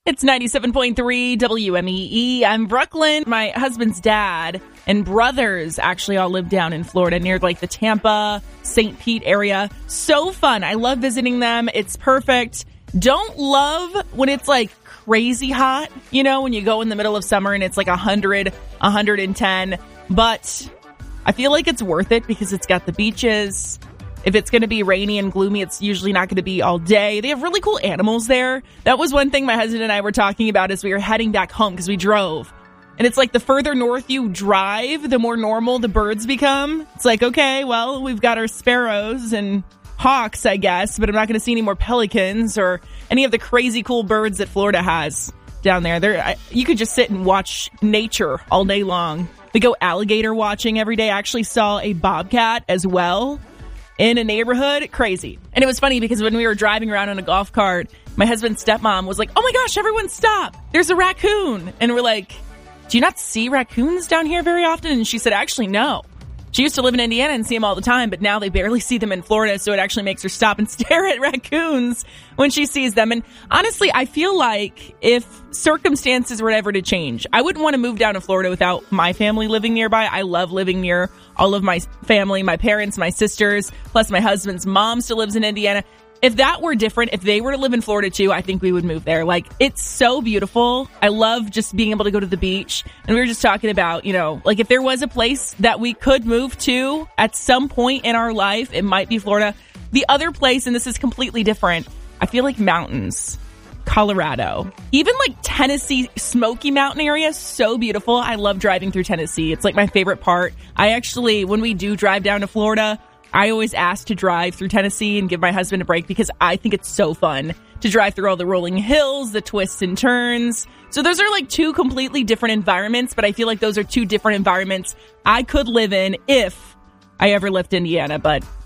It's 97.3 WMEE. I'm Brooklyn. My husband's dad and brothers actually all live down in Florida near like the Tampa, St. Pete area. So fun. I love visiting them. It's perfect. Don't love when it's like crazy hot, you know, when you go in the middle of summer and it's like 100, 110. But I feel like it's worth it because it's got the beaches. If it's going to be rainy and gloomy, it's usually not going to be all day. They have really cool animals there. That was one thing my husband and I were talking about as we were heading back home because we drove. And it's like the further north you drive, the more normal the birds become. It's like, okay, well, we've got our sparrows and hawks, I guess, but I'm not going to see any more pelicans or any of the crazy cool birds that Florida has down there. You could just sit and watch nature all day long. We go alligator watching every day. I actually saw a bobcat as well in a neighborhood. Crazy. And it was funny because when we were driving around in a golf cart, my husband's stepmom was like, oh my gosh, everyone stop. There's a raccoon. And we're like, do you not see raccoons down here very often? And she said, actually, no. She used to live in Indiana and see them all the time, but now they barely see them in Florida, so it actually makes her stop and stare at raccoons when she sees them. And honestly, I feel like if circumstances were ever to change, I wouldn't want to move down to Florida without my family living nearby. I love living near all of my family, my parents, my sisters, plus my husband's mom still lives in Indiana. If that were different, if they were to live in Florida too, I think we would move there. Like, it's so beautiful. I love just being able to go to the beach. And we were just talking about, you know, like if there was a place that we could move to at some point in our life, it might be Florida. The other place, and this is completely different, I feel like mountains. Colorado, even like Tennessee, Smoky Mountain area, so beautiful. I love driving through Tennessee. It's like my favorite part. I actually, when we do drive down to Florida, I always ask to drive through Tennessee and give my husband a break because I think it's so fun to drive through all the rolling hills, the twists and turns. So those are like two completely different environments, but I feel like those are two different environments I could live in if I ever left Indiana. But